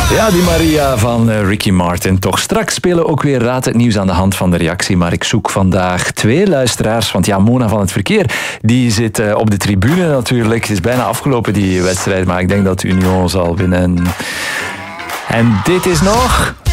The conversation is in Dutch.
Ja, die Maria van Ricky Martin. Toch straks spelen we ook weer Raad het Nieuws aan de hand van de reactie. Maar ik zoek vandaag 2 luisteraars. Want ja, Mona van het Verkeer, die zit op de tribune natuurlijk. Het is bijna afgelopen, die wedstrijd. Maar ik denk dat Union zal winnen. En dit is nog...